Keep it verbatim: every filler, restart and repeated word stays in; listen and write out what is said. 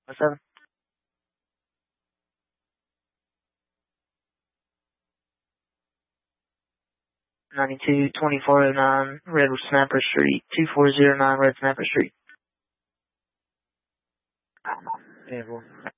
What's up? ninety-two twenty-four oh nine Red Snapper Street, two four zero nine Red Snapper Street. Yeah, boy.